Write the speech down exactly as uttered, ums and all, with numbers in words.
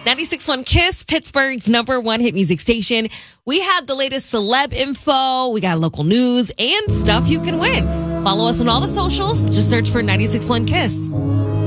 ninety-six point one Kiss, Pittsburgh's number one hit music station. We have the latest celeb info. We got local news and stuff you can win. Follow us on all the socials. Just search for ninety-six point one Kiss.